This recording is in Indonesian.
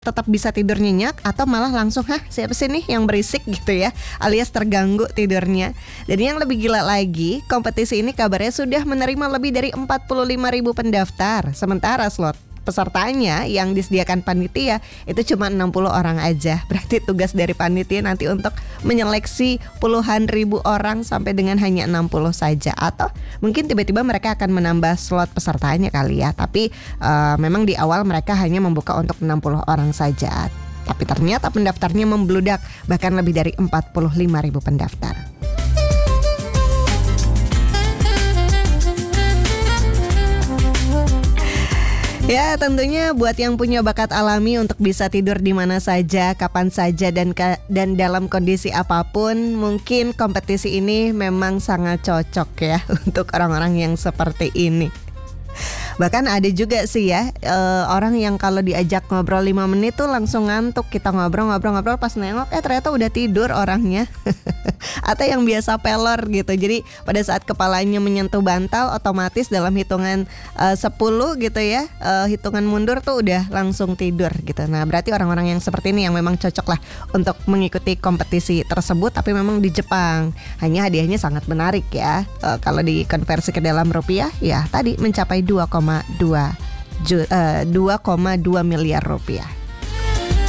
tetap bisa tidur nyenyak atau malah langsung siapa sih nih yang berisik gitu ya, alias terganggu tidurnya. Dan yang lebih gila lagi, kompetisi ini kabarnya sudah menerima lebih dari 45.000 pendaftar. Sementara slot pesertanya yang disediakan panitia itu cuma 60 orang aja. Berarti tugas dari panitia nanti untuk menyeleksi puluhan ribu orang sampai dengan hanya 60 saja. Atau mungkin tiba-tiba mereka akan menambah slot pesertanya kali ya. Tapi memang di awal mereka hanya membuka untuk 60 orang saja. Tapi ternyata pendaftarnya membludak, bahkan lebih dari 45.000 pendaftar. Ya, tentunya buat yang punya bakat alami untuk bisa tidur di mana saja, kapan saja dan dalam kondisi apapun, mungkin kompetisi ini memang sangat cocok ya untuk orang-orang yang seperti ini. Bahkan ada juga sih ya orang yang kalau diajak ngobrol 5 menit tuh langsung ngantuk. Kita ngobrol pas nengok ternyata udah tidur orangnya. Atau yang biasa pelor gitu. Jadi pada saat kepalanya menyentuh bantal, otomatis dalam hitungan 10 gitu ya, hitungan mundur tuh udah langsung tidur gitu. Nah berarti orang-orang yang seperti ini yang memang cocok lah untuk mengikuti kompetisi tersebut. Tapi memang di Jepang, hanya hadiahnya sangat menarik ya. Kalau dikonversi ke dalam rupiah ya tadi mencapai 2,2 miliar rupiah.